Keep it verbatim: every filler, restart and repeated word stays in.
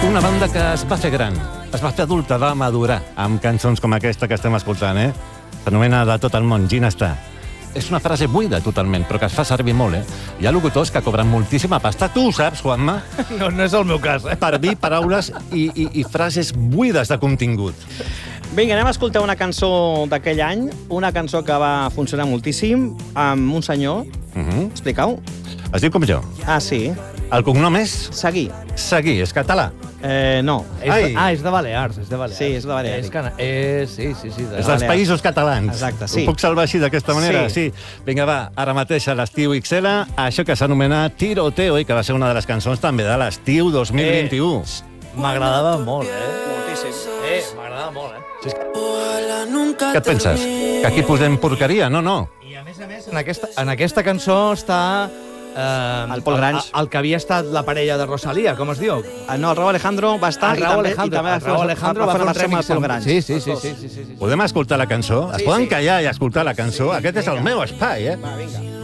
Una banda que es va fer gran, es va fer adulta, va madurar amb cançons com aquesta que estem escoltant, eh? S'anomena De tot el món, Gina està. És una frase buida totalment, però que es fa servir molt, eh? Hi ha locutors que cobren moltíssima pasta. Tu ho saps, Juanma? No, no és el meu cas, eh? Per dir paraules i, i, i frases buides de contingut. Vinga, anem a escoltar una cançó d'aquell any, una cançó que va funcionar moltíssim, amb un senyor. Uh-huh. Explica-ho. Es diu com jo. Ah, sí. El cognom és? Seguir. Seguir, és català. Eh, no. És de, ah, és de Balears, és de Balears. Sí, és de Balears. És, cana... és, sí, sí, sí. De És dels països catalans. Exacte, sí. Ho puc salvar així d'aquesta manera? Sí. Sí. Vinga, va, ara mateix a l'estiu X L, això que s'anomena Tiroteo, i que va ser una de les cançons també de l'estiu dos mil vint-i-u. Eh, m'agradava molt, eh? Moltíssim. Eh, m'agradava molt, eh? Sí, Què et penses? Que aquí posem porqueria? No, no. I a més a més, en aquesta, en aquesta cançó està... Eh, El Paul Grange. El, el que havia estat la parella de Rosalía, com es diu? Ah, no, el Raúl Alejandro va estar El i Raúl també, Alejandro, i també el Raúl Alejandro va fer un remix amb amb... Grange. Sí, sí, sí, sí, sí, sí, sí. Podem escoltar la cançó? Es Sí, poden sí. callar i escoltar la cançó? Aquest és el meu espai, eh? Va, vinga.